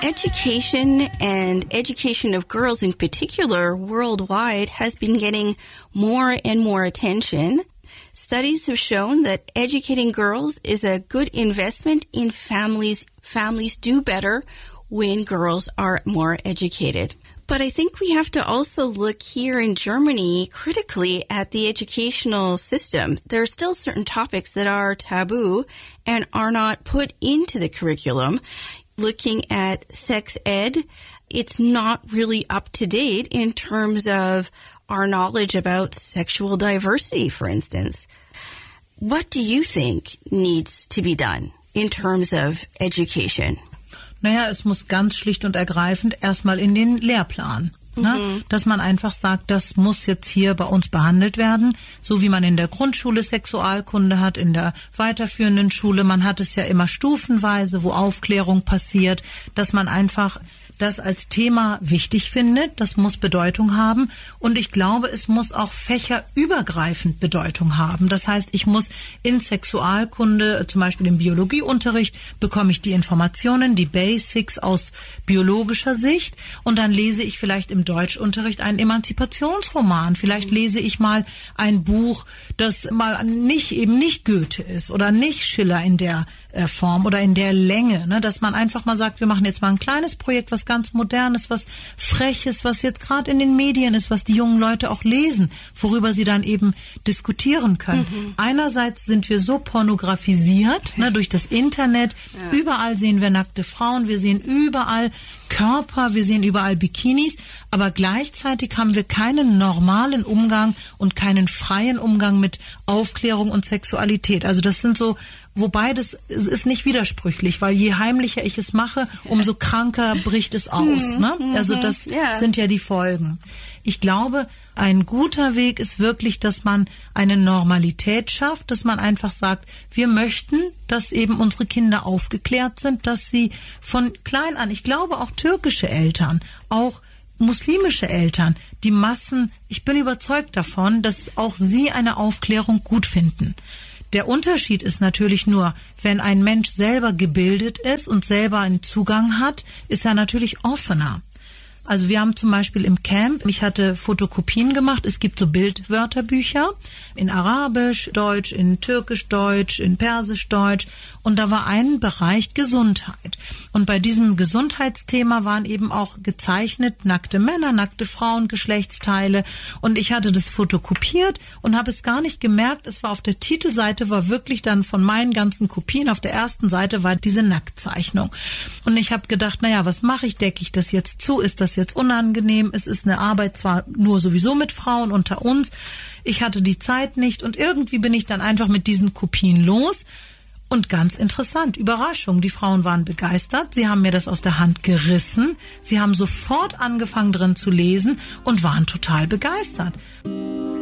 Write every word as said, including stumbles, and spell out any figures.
Education and education of girls in particular worldwide has been getting more and more attention. Studies have shown that educating girls is a good investment in families. Families do better when girls are more educated. But I think we have to also look here in Germany critically at the educational system. There are still certain topics that are taboo and are not put into the curriculum. Looking at sex ed, it's not really up to date in terms of our knowledge about sexual diversity, for instance. What do you think needs to be done in terms of education? Naja, es muss ganz schlicht und ergreifend erstmal in den Lehrplan. Ne? Mhm. Dass man einfach sagt, das muss jetzt hier bei uns behandelt werden, so wie man in der Grundschule Sexualkunde hat, in der weiterführenden Schule. Man hat es ja immer stufenweise, wo Aufklärung passiert, dass man einfach das als Thema wichtig findet. Das muss Bedeutung haben. Und ich glaube, es muss auch fächerübergreifend Bedeutung haben. Das heißt, ich muss in Sexualkunde, zum Beispiel im Biologieunterricht, bekomme ich die Informationen, die Basics aus biologischer Sicht. Und dann lese ich vielleicht im Deutschunterricht einen Emanzipationsroman. Vielleicht lese ich mal ein Buch, das mal nicht, eben nicht Goethe ist oder nicht Schiller in der äh, Form oder in der Länge. Ne? Dass man einfach mal sagt, wir machen jetzt mal ein kleines Projekt, was ganz Modernes, was Freches, was jetzt gerade in den Medien ist, was die jungen Leute auch lesen, worüber sie dann eben diskutieren können. Mhm. Einerseits sind wir so pornografisiert, ne, durch das Internet. Ja. Überall sehen wir nackte Frauen, wir sehen überall Körper, wir sehen überall Bikinis, aber gleichzeitig haben wir keinen normalen Umgang und keinen freien Umgang mit Aufklärung und Sexualität. Also das sind so, wobei das es ist nicht widersprüchlich, weil je heimlicher ich es mache, umso kranker bricht es aus. Ne? Also das yeah. sind ja die Folgen. Ich glaube, ein guter Weg ist wirklich, dass man eine Normalität schafft, dass man einfach sagt, wir möchten, dass eben unsere Kinder aufgeklärt sind, dass sie von klein an, ich glaube auch türkische Eltern, auch muslimische Eltern, die Massen, ich bin überzeugt davon, dass auch sie eine Aufklärung gut finden. Der Unterschied ist natürlich nur, wenn ein Mensch selber gebildet ist und selber einen Zugang hat, ist er natürlich offener. Also wir haben zum Beispiel im Camp, ich hatte Fotokopien gemacht, es gibt so Bildwörterbücher in Arabisch, Deutsch, in Türkisch, Deutsch, in Persisch, Deutsch und da war ein Bereich Gesundheit. Und bei diesem Gesundheitsthema waren eben auch gezeichnet nackte Männer, nackte Frauen, Geschlechtsteile und ich hatte das fotokopiert und habe es gar nicht gemerkt, es war auf der Titelseite, war wirklich dann von meinen ganzen Kopien, auf der ersten Seite war diese Nacktzeichnung. Und ich habe gedacht, naja, was mache ich, decke ich das jetzt zu, ist das jetzt unangenehm, es ist eine Arbeit zwar nur sowieso mit Frauen unter uns, ich hatte die Zeit nicht und irgendwie bin ich dann einfach mit diesen Kopien los und ganz interessant, Überraschung, die Frauen waren begeistert, sie haben mir das aus der Hand gerissen, sie haben sofort angefangen drin zu lesen und waren total begeistert.